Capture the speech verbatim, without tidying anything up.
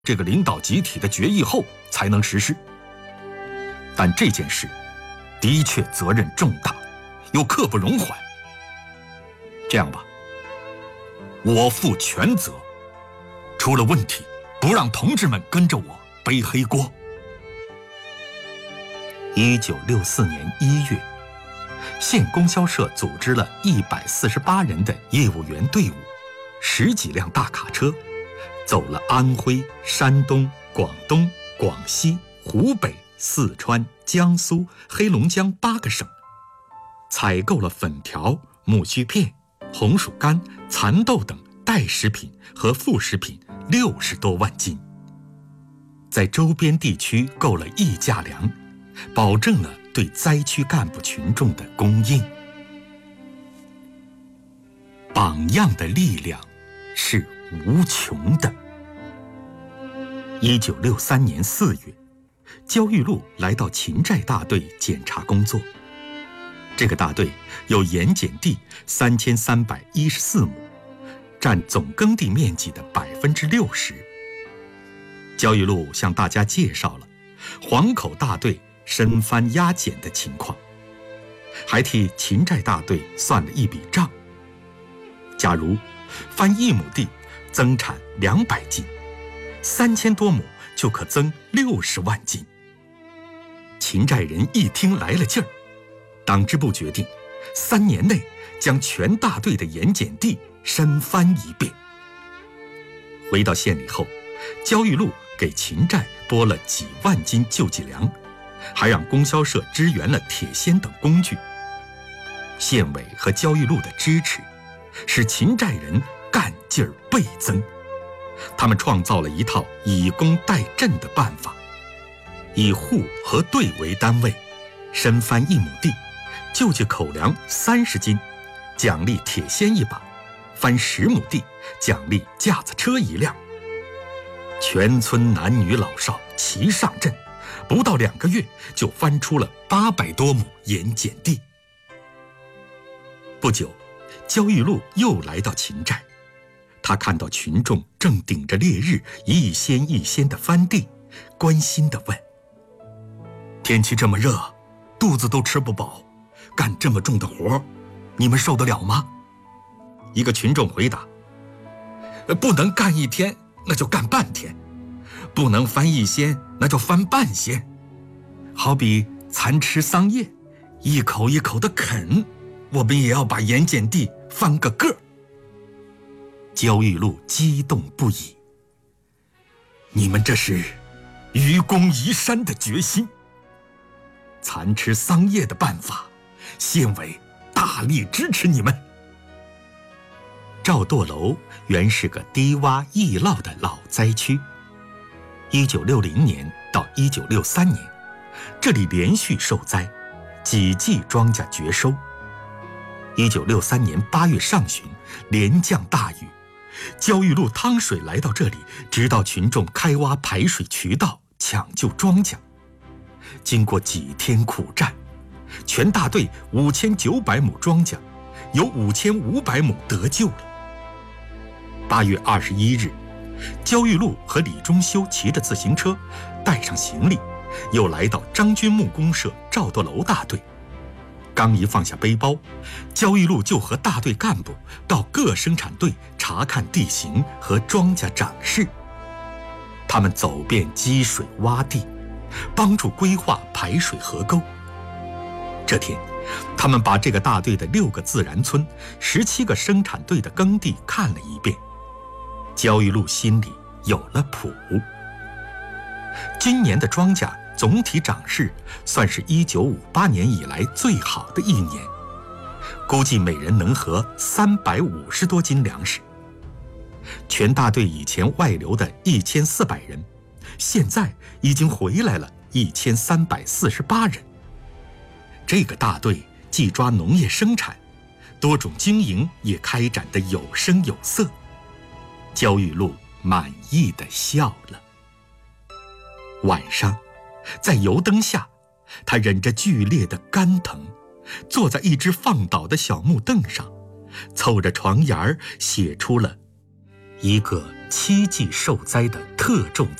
这个领导集体的决议后才能实施。但这件事的确责任重大，又刻不容缓。这样吧，我负全责，出了问题不让同志们跟着我背黑锅。一九六四年一月，县供销社组织了一百四十八人的业务员队伍，十几辆大卡车，走了安徽、山东、广东、广西、湖北、四川、江苏、黑龙江八个省，采购了粉条、木须片、红薯干、蚕豆等代食品和副食品六十多万斤，在周边地区购了议价粮，保证了对灾区干部群众的供应。榜样的力量是无穷的。一九六三年四月，焦裕禄来到秦寨大队检查工作。这个大队有盐碱地三千三百一十四亩，占总耕地面积的百分之六十。焦裕禄向大家介绍了黄口大队深翻压碱的情况，还替秦寨大队算了一笔账。假如翻一亩地增产两百斤，三千多亩就可增六十万斤。秦寨人一听来了劲儿，党支部决定三年内将全大队的盐碱地深翻一遍。回到县里后，焦裕禄给秦寨拨了几万斤救济粮，还让供销社支援了铁锨等工具。县委和焦裕禄的支持，使秦寨人干劲儿倍增。他们创造了一套以工代赈的办法，以户和队为单位，深翻一亩地，救济口粮三十斤，奖励铁锨一把；翻十亩地，奖励架子车一辆。全村男女老少齐上阵，不到两个月就翻出了八百多亩盐碱地。不久，焦裕禄又来到秦寨，他看到群众正顶着烈日一锨一锨地翻地，关心地问：天气这么热，肚子都吃不饱，干这么重的活，你们受得了吗？一个群众回答：不能干一天，那就干半天；不能翻一锨，那就翻半锨。好比蚕吃桑叶，一口一口地啃，我们也要把盐碱地翻个个儿。焦裕禄激动不已，你们这是愚公移山的决心。蚕吃桑叶的办法，县委大力支持你们。赵垛楼原是个低洼易涝的老灾区，一九六零年到一九六三年，这里连续受灾，几季庄稼绝收。一九六三年八月上旬，连降大雨，焦裕禄趟水来到这里，指导群众开挖排水渠道，抢救庄稼。经过几天苦战，全大队五千九百亩庄稼，有五千五百亩得救了。八月二十一日，焦裕禄和李中修骑着自行车，带上行李，又来到张君木公社赵垛楼大队。刚一放下背包，焦裕禄就和大队干部到各生产队查看地形和庄稼长势。他们走遍积水洼地，帮助规划排水河沟。这天，他们把这个大队的六个自然村、十七个生产队的耕地看了一遍。焦裕禄心里有了谱。今年的庄稼总体长势算是一九五八年以来最好的一年，估计每人能合三百五十多斤粮食。全大队以前外流的一千四百人，现在已经回来了一千三百四十八人。这个大队既抓农业生产，多种经营也开展得有声有色。焦裕禄满意地笑了。晚上，在油灯下，他忍着剧烈的肝疼，坐在一只放倒的小木凳上，凑着床沿儿写出了一个七季受灾的特种